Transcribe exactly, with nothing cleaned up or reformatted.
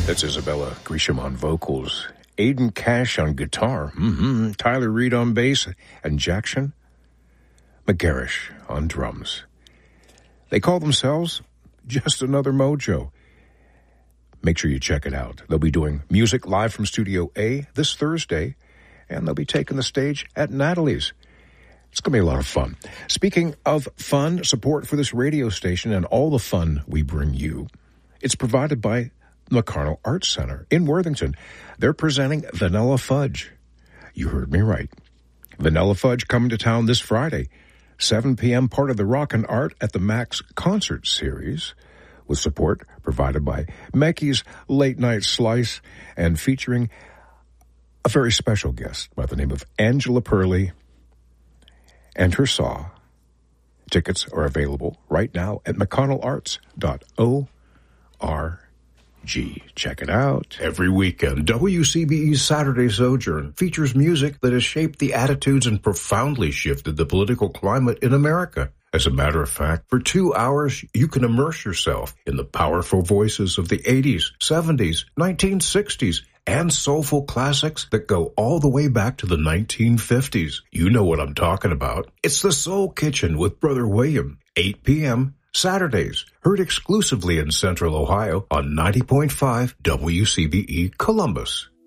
That's Isabella Grisham on vocals, Aiden Cash on guitar, mm-hmm. Tyler Reed on bass, and Jackson McGarish on drums. They call themselves Just Another Mojo. Make sure you check it out. They'll be doing music live from Studio A this Thursday, and they'll be taking the stage at Natalie's. It's going to be a lot of fun. Speaking of fun, support for this radio station and all the fun we bring you, it's provided by McConnell Arts Center in Worthington. They're presenting Vanilla Fudge. You heard me right. Vanilla Fudge coming to town this Friday, seven p.m., part of the Rock and Art at the Max Concert Series, with support provided by Mecky's Late Night Slice and featuring a very special guest by the name of Angela Perley and her saw. Tickets are available right now at mcconnell arts dot org. Check it out. Every weekend, W C B E's Saturday Sojourn features music that has shaped the attitudes and profoundly shifted the political climate in America. As a matter of fact, for two hours, you can immerse yourself in the powerful voices of the eighties, seventies, nineteen sixties, and soulful classics that go all the way back to the nineteen fifties. You know what I'm talking about. It's the Soul Kitchen with Brother William, eight p.m., Saturdays, heard exclusively in Central Ohio on ninety point five W C B E Columbus.